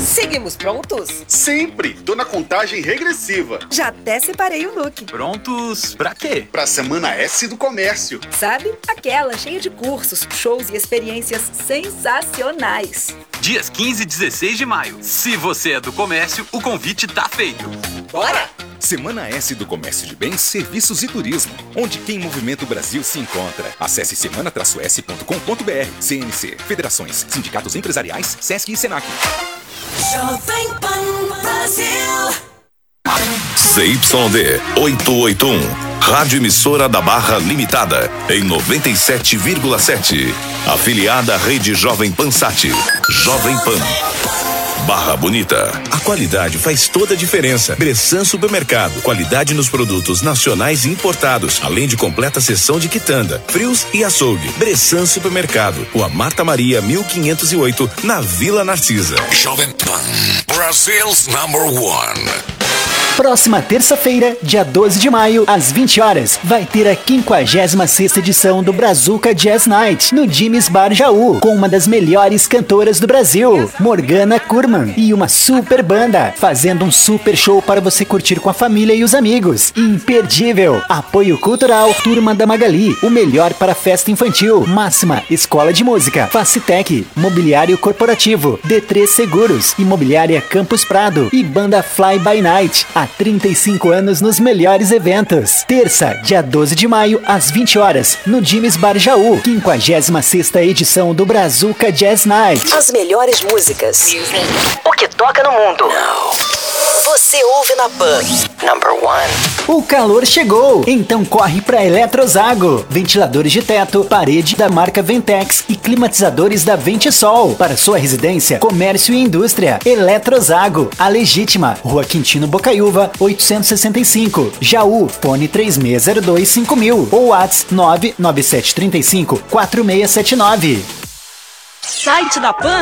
Seguimos prontos? Sempre! Tô na contagem regressiva. Já até separei o look. Prontos pra quê? Pra Semana S do Comércio. Sabe? Aquela cheia de cursos, shows e experiências sensacionais. Dias 15 e 16 de maio. Se você é do comércio, o convite tá feito. Bora! Semana S do Comércio de Bens, Serviços e Turismo, onde quem movimenta o Brasil se encontra. Acesse semana-s.com.br. CNC, Federações, Sindicatos Empresariais, Sesc e Senac. Jovem Pan Brasil. ZYD 881, Rádio Emissora da Barra Limitada, em 97,7. Afiliada à Rede Jovem Pan Sat. Jovem Pan. Barra Bonita. A qualidade faz toda a diferença. Bressan Supermercado. Qualidade nos produtos nacionais e importados, além de completa seção de quitanda, frios e açougue. Bressan Supermercado. Rua Marta Maria, 1508, na Vila Narcisa. Jovem Pan, Brasil's #1. Próxima terça-feira, dia 12 de maio, às 20 horas, vai ter a 56ª edição do Brazuca Jazz Night, no Jimmy's Bar Jaú, com uma das melhores cantoras do Brasil, Morgana Kurman, e uma super banda, fazendo um super show para você curtir com a família e os amigos. Imperdível! Apoio cultural, Turma da Magali, o melhor para festa infantil, Máxima, Escola de Música, Facitec, Mobiliário Corporativo, D3 Seguros, Imobiliária Campus Prado e Banda Fly by Night. Há 35 anos nos melhores eventos. Terça, dia 12 de maio, às 20 horas, no Jimmy's Bar Jaú, 56ª edição do Brazuca Jazz Night. As melhores músicas. O que toca no mundo. Você ouve na Pan. #1. O calor chegou, então corre pra Eletrozago. Ventiladores de teto, parede da marca Ventex e climatizadores da Ventisol. Para sua residência, comércio e indústria. Eletrozago, a legítima. Rua Quintino Bocaiúva, 865. Jaú, fone 36025000 ou WhatsApp 99735 4679. Site da Pan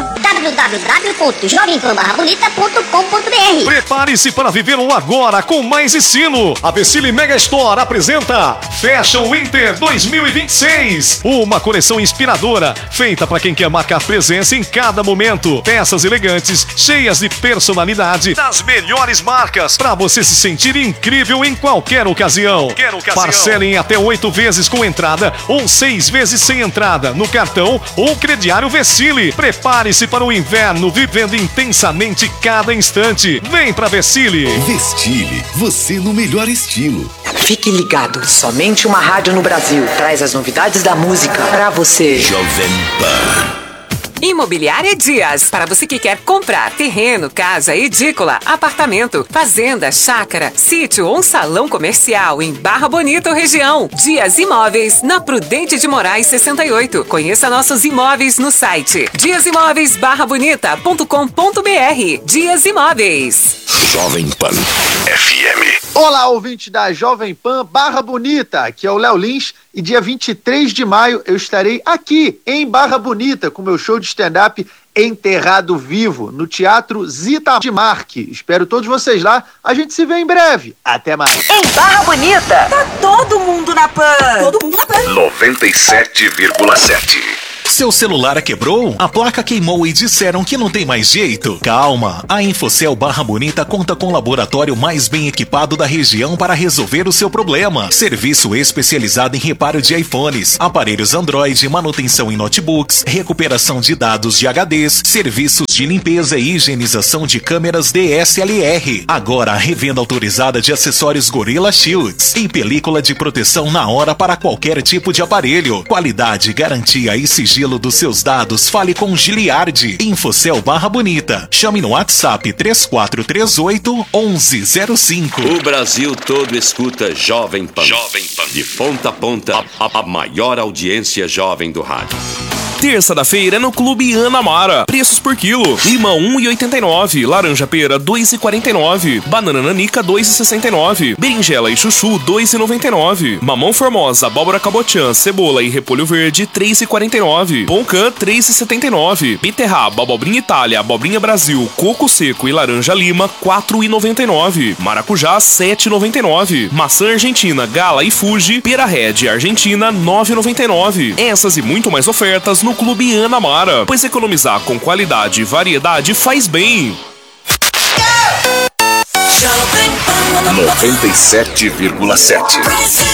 www.jovempanbarrabonita.com.br. Prepare-se para viver um agora com mais ensino. A Vecile Mega Store apresenta Fashion Winter 2026, uma coleção inspiradora feita para quem quer marcar presença em cada momento. Peças elegantes, cheias de personalidade, das melhores marcas, para você se sentir incrível em qualquer ocasião. Parcelem em até 8 vezes com entrada ou 6 vezes sem entrada no cartão ou crediário Vecile. Prepare-se para o inverno, vivendo intensamente cada instante. Vem pra Vecile. Vestile, você no melhor estilo. Fique ligado, somente uma rádio no Brasil traz as novidades da música pra você. Jovem Pan. Imobiliária Dias, para você que quer comprar terreno, casa, edícula, apartamento, fazenda, chácara, sítio ou um salão comercial em Barra Bonita ou região. Dias Imóveis, na Prudente de Moraes 68. Conheça nossos imóveis no site diasimóveisbarrabonita.com.br. Dias Imóveis. Jovem Pan FM. Olá, ouvinte da Jovem Pan Barra Bonita, aqui é o Léo Lins e dia 23 de maio eu estarei aqui em Barra Bonita com meu show de stand-up Enterrado Vivo, no Teatro Zita de Marque. Espero todos vocês lá, a gente se vê em breve. Até mais. Em Barra Bonita, tá todo mundo na Pan. Todo mundo na Pan. 97,7. Seu celular quebrou? A placa queimou e disseram que não tem mais jeito? Calma, a Infocel Barra Bonita conta com o laboratório mais bem equipado da região para resolver o seu problema. Serviço especializado em reparo de iPhones, aparelhos Android, manutenção em notebooks, recuperação de dados de HDs, serviços de limpeza e higienização de câmeras DSLR. Agora a revenda autorizada de acessórios Gorilla Shields em película de proteção na hora para qualquer tipo de aparelho. Qualidade, garantia e sigilo dos seus dados, fale com Giliardi. Infocel Barra Bonita. Chame no WhatsApp 3438-1105. O Brasil todo escuta Jovem Pan. Jovem Pan. De ponta a ponta, a maior audiência jovem do rádio. Terça da feira no Clube Ana Mara. Preços por quilo: limão 1,89, laranja pera 2,49, banana nanica 2,69, berinjela e chuchu 2,99, mamão formosa, abóbora cabotiã, cebola e repolho verde 3,49, poncã 3,79, beterraba, abobrinha Itália, abobrinha Brasil, coco seco e laranja lima 4,99, maracujá 7,99, maçã argentina, gala e Fuji, pera red argentina 9,99. Essas e muito mais ofertas no Clube Ana Mara, pois economizar com qualidade e variedade faz bem. 97,7.